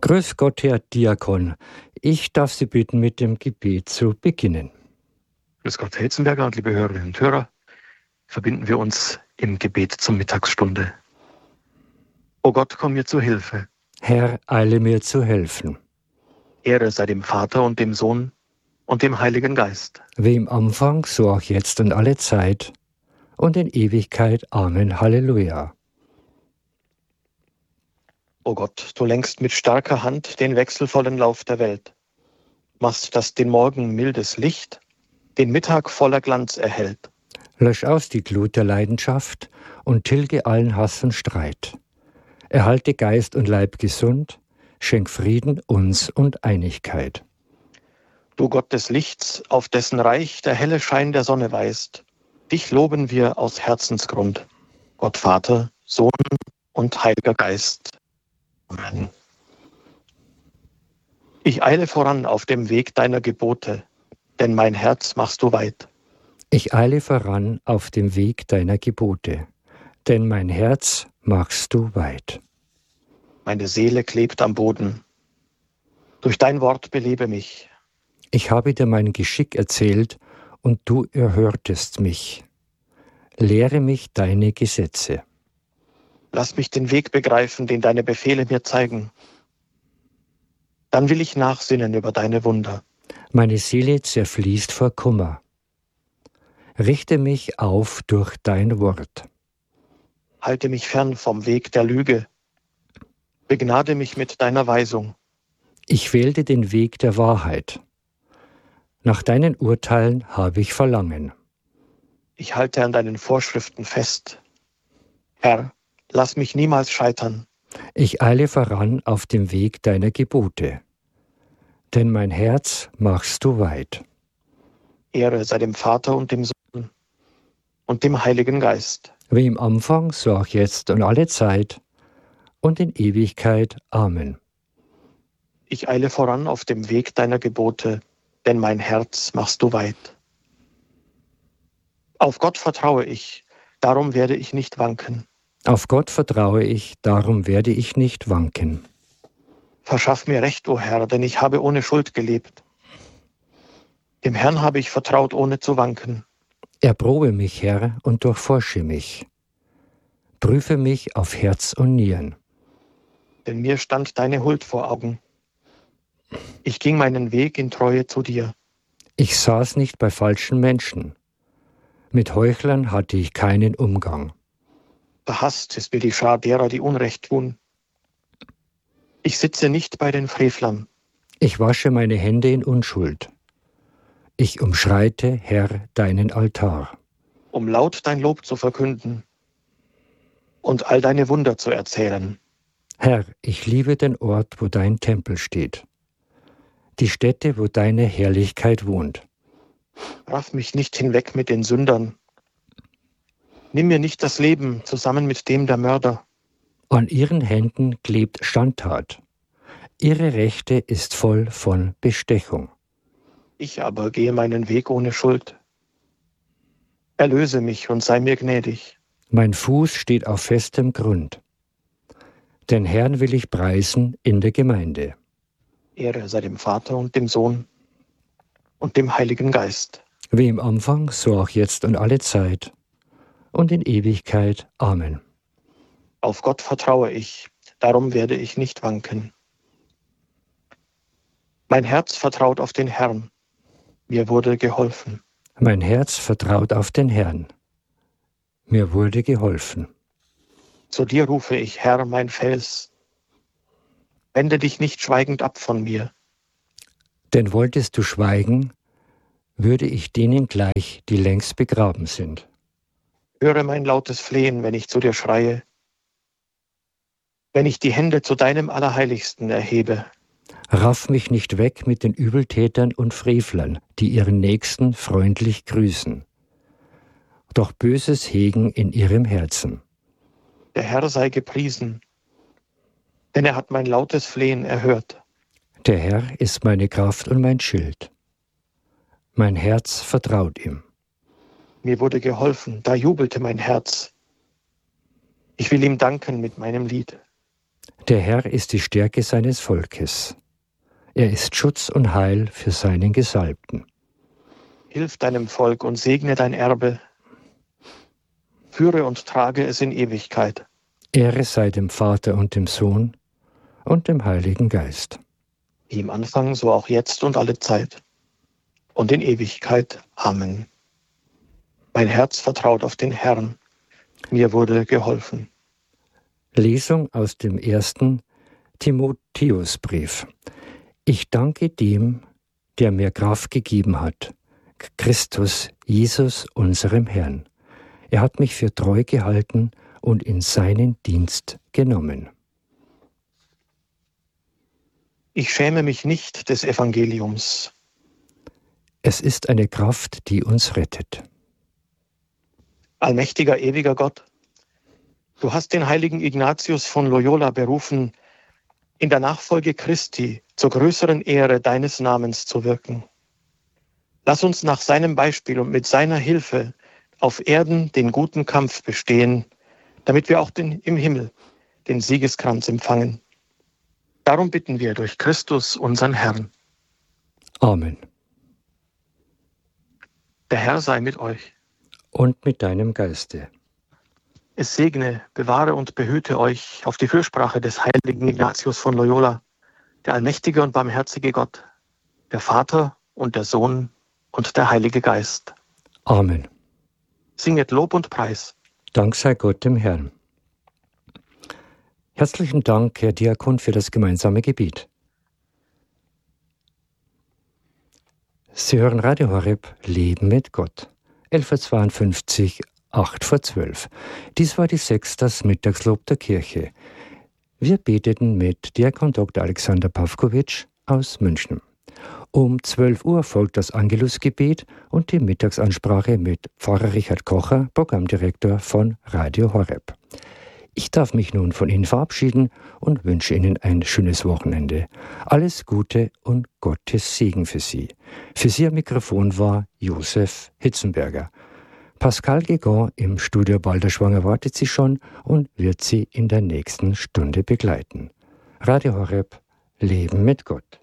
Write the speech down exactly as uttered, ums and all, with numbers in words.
Grüß Gott, Herr Diakon. Ich darf Sie bitten, mit dem Gebet zu beginnen. Grüß Gott, Herr Hitzenberger und liebe Hörerinnen und Hörer, verbinden wir uns im Gebet zur Mittagsstunde. O Gott, komm mir zu Hilfe. Herr, eile mir zu helfen. Ehre sei dem Vater und dem Sohn und dem Heiligen Geist. Wie im Anfang, so auch jetzt und alle Zeit und in Ewigkeit. Amen. Halleluja. O Gott, du lenkst mit starker Hand den wechselvollen Lauf der Welt, machst, dass den Morgen mildes Licht den Mittag voller Glanz erhellt. Lösch aus die Glut der Leidenschaft und tilge allen Hass und Streit. Erhalte Geist und Leib gesund, schenk Frieden uns und Einigkeit. Du Gott des Lichts, auf dessen Reich der helle Schein der Sonne weist, dich loben wir aus Herzensgrund. Gott Vater, Sohn und Heiliger Geist. Amen. Ich eile voran auf dem Weg deiner Gebote, denn mein Herz machst du weit. Ich eile voran auf dem Weg deiner Gebote, denn mein Herz machst du weit. Meine Seele klebt am Boden. Durch dein Wort belebe mich. Ich habe dir mein Geschick erzählt, und du erhörtest mich. Lehre mich deine Gesetze. Lass mich den Weg begreifen, den deine Befehle mir zeigen. Dann will ich nachsinnen über deine Wunder. Meine Seele zerfließt vor Kummer. Richte mich auf durch dein Wort. Halte mich fern vom Weg der Lüge. Begnade mich mit deiner Weisung. Ich wählte den Weg der Wahrheit. Nach deinen Urteilen habe ich Verlangen. Ich halte an deinen Vorschriften fest. Herr, lass mich niemals scheitern. Ich eile voran auf dem Weg deiner Gebote, denn mein Herz machst du weit. Ehre sei dem Vater und dem Sohn und dem Heiligen Geist. Wie im Anfang, so auch jetzt und alle Zeit und in Ewigkeit. Amen. Ich eile voran auf dem Weg deiner Gebote, denn mein Herz machst du weit. Auf Gott vertraue ich, darum werde ich nicht wanken. Auf Gott vertraue ich, darum werde ich nicht wanken. Verschaff mir Recht, o Herr, denn ich habe ohne Schuld gelebt. Dem Herrn habe ich vertraut, ohne zu wanken. Erprobe mich, Herr, und durchforsche mich. Prüfe mich auf Herz und Nieren. Denn mir stand deine Huld vor Augen. Ich ging meinen Weg in Treue zu dir. Ich saß nicht bei falschen Menschen. Mit Heuchlern hatte ich keinen Umgang. Verhasst ist mir die Schar derer, die Unrecht tun. Ich sitze nicht bei den Frevlern. Ich wasche meine Hände in Unschuld. Ich umschreite, Herr, deinen Altar. Um laut dein Lob zu verkünden und all deine Wunder zu erzählen. Herr, ich liebe den Ort, wo dein Tempel steht, die Stätte, wo deine Herrlichkeit wohnt. Raff mich nicht hinweg mit den Sündern. Nimm mir nicht das Leben zusammen mit dem der Mörder. An ihren Händen klebt Schandtat. Ihre Rechte ist voll von Bestechung. Ich aber gehe meinen Weg ohne Schuld. Erlöse mich und sei mir gnädig. Mein Fuß steht auf festem Grund. Den Herrn will ich preisen in der Gemeinde. Ehre sei dem Vater und dem Sohn und dem Heiligen Geist. Wie im Anfang, so auch jetzt und alle Zeit und in Ewigkeit. Amen. Auf Gott vertraue ich, darum werde ich nicht wanken. Mein Herz vertraut auf den Herrn, mir wurde geholfen. Mein Herz vertraut auf den Herrn, mir wurde geholfen. Zu dir rufe ich, Herr, mein Fels. Wende dich nicht schweigend ab von mir. Denn wolltest du schweigen, würde ich denen gleich, die längst begraben sind. Höre mein lautes Flehen, wenn ich zu dir schreie, wenn ich die Hände zu deinem Allerheiligsten erhebe. Raff mich nicht weg mit den Übeltätern und Frevlern, die ihren Nächsten freundlich grüßen, doch Böses hegen in ihrem Herzen. Der Herr sei gepriesen, denn er hat mein lautes Flehen erhört. Der Herr ist meine Kraft und mein Schild. Mein Herz vertraut ihm. Mir wurde geholfen, da jubelte mein Herz. Ich will ihm danken mit meinem Lied. Der Herr ist die Stärke seines Volkes. Er ist Schutz und Heil für seinen Gesalbten. Hilf deinem Volk und segne dein Erbe. Führe und trage es in Ewigkeit. Ehre sei dem Vater und dem Sohn und dem Heiligen Geist. Wie im Anfang, so auch jetzt und alle Zeit. Und in Ewigkeit. Amen. Mein Herz vertraut auf den Herrn. Mir wurde geholfen. Lesung aus dem ersten Timotheusbrief. Ich danke dem, der mir Kraft gegeben hat, Christus, Jesus, unserem Herrn. Er hat mich für treu gehalten und in seinen Dienst genommen. Ich schäme mich nicht des Evangeliums. Es ist eine Kraft, die uns rettet. Allmächtiger, ewiger Gott, du hast den heiligen Ignatius von Loyola berufen, in der Nachfolge Christi zur größeren Ehre deines Namens zu wirken. Lass uns nach seinem Beispiel und mit seiner Hilfe auf Erden den guten Kampf bestehen, damit wir auch den, im Himmel den Siegeskranz empfangen. Darum bitten wir durch Christus, unseren Herrn. Amen. Der Herr sei mit euch. Und mit deinem Geiste. Es segne, bewahre und behüte euch auf die Fürsprache des heiligen Ignatius von Loyola, der allmächtige und barmherzige Gott, der Vater und der Sohn und der Heilige Geist. Amen. Singet Lob und Preis. Dank sei Gott dem Herrn. Herzlichen Dank, Herr Diakon, für das gemeinsame Gebet. Sie hören Radio Horeb, Leben mit Gott. elf Uhr zweiundfünfzig, acht vor zwölf. Dies war die Sechst, das Mittagslob der Kirche. Wir beteten mit Diakon Doktor Alexander Pawkowitsch aus München. Um zwölf Uhr folgt das Angelusgebet und die Mittagsansprache mit Pfarrer Richard Kocher, Programmdirektor von Radio Horeb. Ich darf mich nun von Ihnen verabschieden und wünsche Ihnen ein schönes Wochenende. Alles Gute und Gottes Segen für Sie. Für Sie am Mikrofon war Josef Hitzenberger. Pascal Guégan im Studio Balderschwang erwartet Sie schon und wird Sie in der nächsten Stunde begleiten. Radio Horeb, Leben mit Gott.